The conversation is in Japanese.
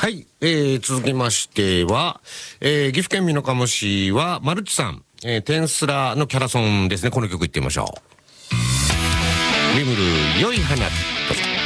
はい、続きましては、岐阜県美濃加茂市はマルチさん、テンスラのキャラソンですね。この曲いってみましょう。眠る良い花火。